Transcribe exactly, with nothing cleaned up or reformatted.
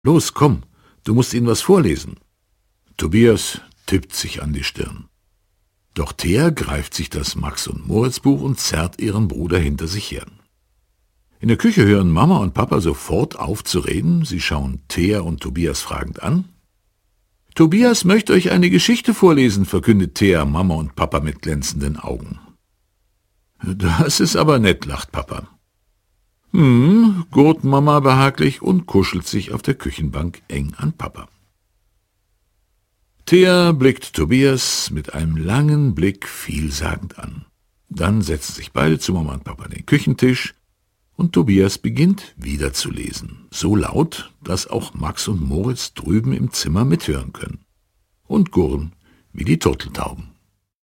Los, komm, du musst ihnen was vorlesen. Tobias tippt sich an die Stirn. Doch Thea greift sich das Max- und Moritz-Buch und zerrt ihren Bruder hinter sich her. In der Küche hören Mama und Papa sofort auf zu reden. Sie schauen Thea und Tobias fragend an. Tobias möchte euch eine Geschichte vorlesen, verkündet Thea, Mama und Papa mit glänzenden Augen. Das ist aber nett, lacht Papa. Hm, gurt Mama behaglich und kuschelt sich auf der Küchenbank eng an Papa. Thea blickt Tobias mit einem langen Blick vielsagend an. Dann setzen sich beide zu Mama und Papa an den Küchentisch und Tobias beginnt wieder zu lesen. So laut, dass auch Max und Moritz drüben im Zimmer mithören können. Und gurren wie die Turteltauben.